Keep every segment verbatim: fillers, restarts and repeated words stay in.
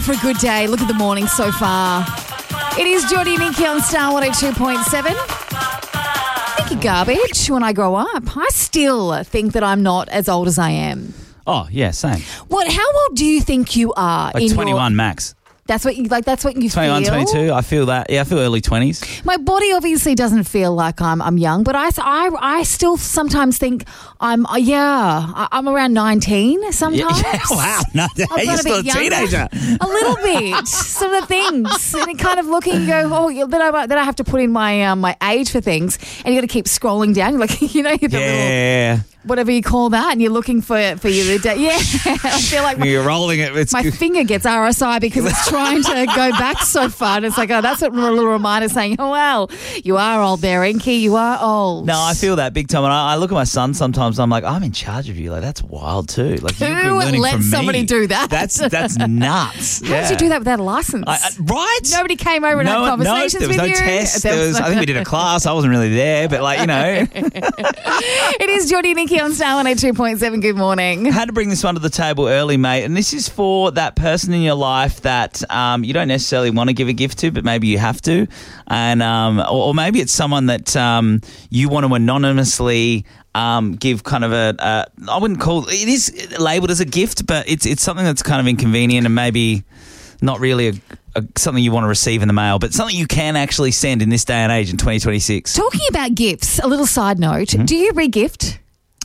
for a good day. Look at the morning so far. It is Geordie and Nikki on Star one oh two point seven. Think you're garbage when I grow up. I still think that I'm not as old as I am. Oh, yeah, same. What? How old do you think you are? Like in twenty-one your, max. That's what you like. That's what you twenty-one, feel. twenty-two. I feel that. Yeah, I feel early twenties. My body obviously doesn't feel like I'm I'm young, but I, I, I still sometimes think I'm uh, yeah I, I'm around nineteen sometimes. Yeah, wow, no, you're still a teenager. A little bit. Some of the things, and it kind of looking, you go, oh, yeah, then I then I have to put in my um, my age for things, and you got to keep scrolling down. You're like, you know, the yeah. little, whatever you call that, and you're looking for for your day. Yeah, I feel like my, you're rolling it. It's my good. finger gets R S I because it's trying to go back so far. And it's like, oh, that's a little reminder saying, oh, well, you are old there, Inky. You are old. No, I feel that big time. And I, I look at my son sometimes. I'm like, I'm in charge of you. Like, that's wild too. Like, you've been Who learning let from somebody me. do that? That's that's nuts. How yeah. did you do that without a license? I, I, right? Nobody came over and no, had conversations no, there was with no you. test. There There was, I think we did a class. I wasn't really there, but like, you know. It is Geordie and Nikki on Star one oh two point seven. Good morning. I had to bring this one to the table early, mate. And this is for that person in your life that um, you don't necessarily want to give a gift to, but maybe you have to. And um, or, or maybe it's someone that um, you want to anonymously um, give kind of a, a, I wouldn't call, it is labelled as a gift, but it's it's something that's kind of inconvenient and maybe not really a, a, something you want to receive in the mail, but something you can actually send in this day and age in twenty twenty-six. Talking about gifts, a little side note. Mm-hmm. Do you re-gift?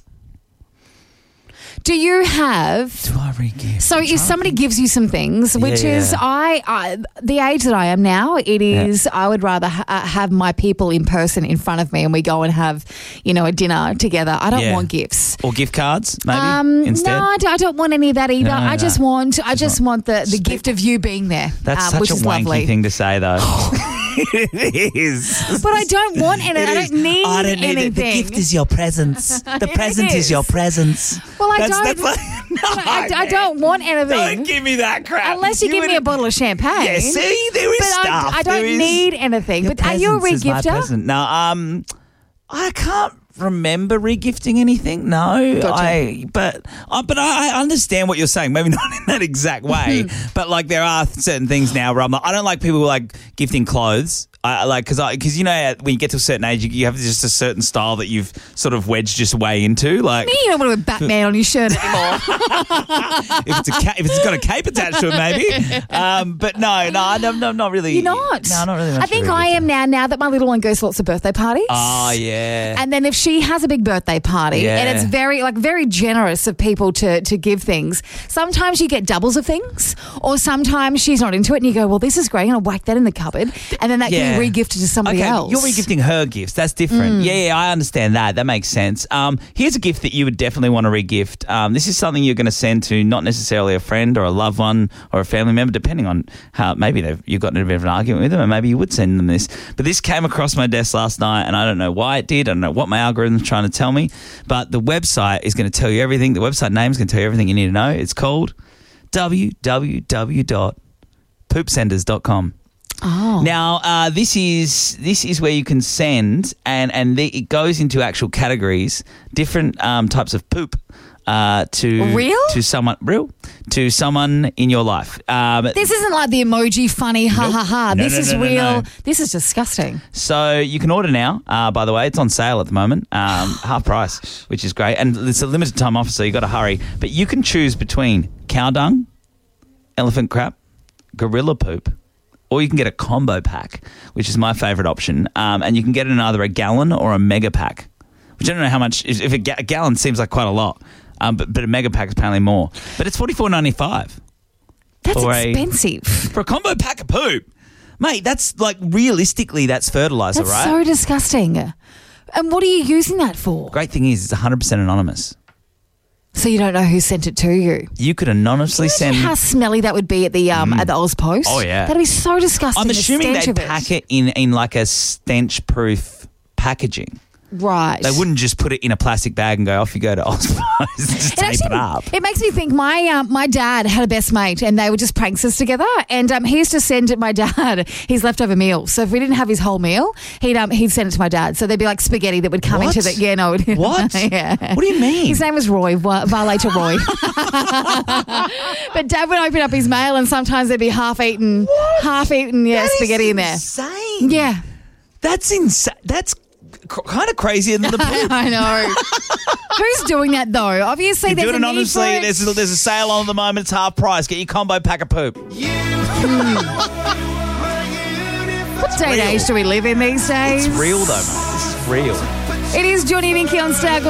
Do you have... Do I re-gift? So if somebody gives you some things, which yeah. is, I, I, the age that I am now, it is, yeah. I would rather ha- have my people in person in front of me and we go and have, you know, a dinner together. I don't yeah. want gifts. Or gift cards, maybe, um, instead? No, I don't, I don't want any of that either. No, I just no. want I just want the, the gift of you being there, That's um, such which a is wanky lovely. thing to say, though. It is. But I don't want any. I don't need I don't need anything. it. The gift is your presence. The It present is. is your presence. Well, I that's, don't. That's like, no, I, I don't want anything. Don't give me that crap. Unless you, you give me a bottle of champagne. Yeah, see, there is but stuff. I, I don't there is, need anything. Your But are you a presence is my re-gifter? present. No, um, I can't remember re-gifting anything. No, Gotcha. I. But uh, but I, I understand what you're saying. Maybe not in that exact way. But like, there are certain things now where I'm like, I don't like people who like gifting clothes. I like because I because you know when you get to a certain age you, you have just a certain style that you've sort of wedged just way into. Like You don't want to wear Batman on your shirt anymore. if it's a ca- if it's got a cape attached to it, maybe. Um, but no, no, I'm no, not really. You're not. No, not really. Much I think of a I am now. Now that my little one goes to lots of birthday parties. Oh yeah. And then if she has a big birthday party, Yeah. and it's very like very generous of people to to give things. Sometimes you get doubles of things, or sometimes she's not into it, and you go, "Well, this is great. I'm gonna whack that in the cupboard," and then that Yeah. can be re-gifted to somebody okay, else. You're regifting her gifts. That's different. Mm. Yeah, yeah, I understand that. That makes sense. Um, here's a gift that you would definitely want to regift. Um, this is something you're going to send to not necessarily a friend or a loved one or a family member, depending on how maybe they've, you've gotten a bit of an argument with them, and maybe you would send them this. But this came across my desk last night, and I don't know why it did. I don't know what my algorithm's trying to tell me, but the website is going to tell you everything. The website name is going to tell you everything you need to know. It's called w w w dot poop senders dot com. Oh. Now, uh, this is this is where you can send, and and the, it goes into actual categories, different um, types of poop uh, to Real? to someone real to someone in your life. Um, This isn't like the emoji funny ha Nope. ha ha. No, This no, is no, no, real. no. This is disgusting. So you can order now. Uh, by the way, it's on sale at the moment, um, half price, which is great, and it's a limited time offer, so you got to hurry. But you can choose between cow dung, elephant crap, gorilla poop. Or you can get a combo pack, which is my favourite option. Um, and you can get it in either a gallon or a mega pack, which I don't know how much. If a, ga- a gallon seems like quite a lot, um, but, but a mega pack is apparently more. But it's forty-four ninety-five. That's For a- expensive. For a combo pack of poop. Mate, that's like realistically, that's fertiliser, That's right? so disgusting. And what are you using that for? Great thing is it's one hundred percent anonymous. So you don't know who sent it to you. You could anonymously Imagine send. how smelly that would be at the um at the Oz Post. Oh, yeah. That'd be so disgusting. I'm the assuming stench they of it. pack it in, in like a stench-proof packaging. Right. They wouldn't just put it in a plastic bag and go, off you go to Osprey's. Just It tape actually- it up. It makes me think. My um, my dad had a best mate, and they were just pranksters together. And um, he used to send my dad his leftover meal. So if we didn't have his whole meal, he'd um, he'd send it to my dad. So there'd be like spaghetti that would come What? into the yeah no it- What? yeah. What do you mean? His name was Roy, Va- Varlater Roy. But Dad would open up his mail, and sometimes there'd be half eaten, half eaten yeah That is spaghetti in there. insane. Yeah. That's insane. That's cr- kind of crazier than the poop. I know. Who's doing that though? Obviously, You there's do it a need anonymously. for it. There's a, there's a sale on at the moment. It's half price. Get your combo pack of poop. What day and real. age do we live in these days? It's real though, mate. This is real. It is Johnny and Nikki on Star.